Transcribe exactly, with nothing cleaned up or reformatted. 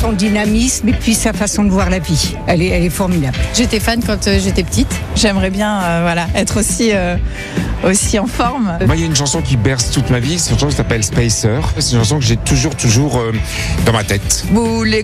son dynamisme et puis sa façon de voir la vie. Elle est, elle est formidable. J'étais fan quand euh, j'étais petite. J'aimerais bien euh, voilà, être aussi, euh, aussi en forme. Moi, il y a une chanson qui berce toute ma vie, c'est une chanson qui s'appelle Spacer. C'est une chanson que j'ai toujours, toujours euh, dans ma tête. Vous les